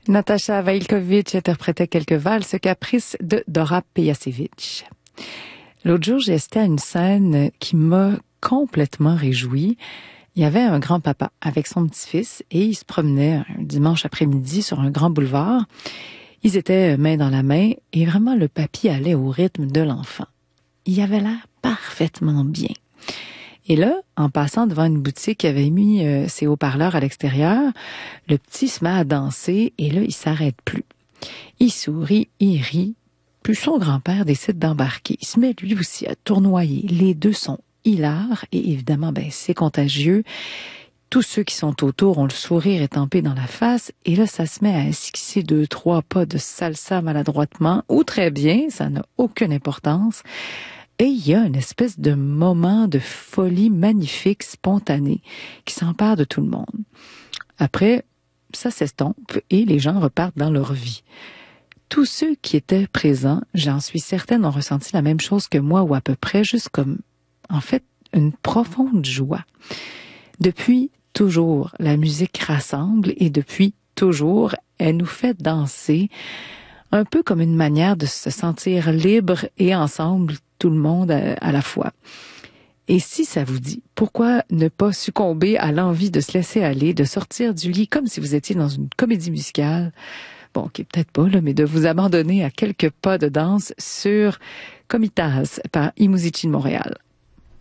Natasha Vailkovic interprétait quelques valses caprices de Dora Pejacevic. L'autre jour, j'étais à une scène qui m'a complètement réjouie. Il y avait un grand-papa avec son petit-fils et ils se promenaient un dimanche après-midi sur un grand boulevard. Ils étaient main dans la main et vraiment le papy allait au rythme de l'enfant. Il avait l'air parfaitement bien. Et là, en passant devant une boutique qui avait mis ses haut-parleurs à l'extérieur, le petit se met à danser et là, il s'arrête plus. Il sourit, il rit, puis son grand-père décide d'embarquer. Il se met lui aussi à tournoyer. Les deux sont hilars et évidemment, c'est contagieux. Tous ceux qui sont autour ont le sourire étampé dans la face et là, ça se met à esquisser 2-3 pas de salsa maladroitement ou très bien, ça n'a aucune importance. Et il y a une espèce de moment de folie magnifique, spontanée, qui s'empare de tout le monde. Après, ça s'estompe et les gens repartent dans leur vie. Tous ceux qui étaient présents, j'en suis certaine, ont ressenti la même chose que moi ou à peu près, juste comme, en fait, une profonde joie. Depuis toujours, la musique rassemble et depuis toujours, elle nous fait danser, un peu comme une manière de se sentir libre et ensemble, tout le monde à la fois. Et si ça vous dit, pourquoi ne pas succomber à l'envie de se laisser aller, de sortir du lit comme si vous étiez dans une comédie musicale, bon, qui est peut-être pas là, mais de vous abandonner à quelques pas de danse sur Komitas par I Musici de Montréal.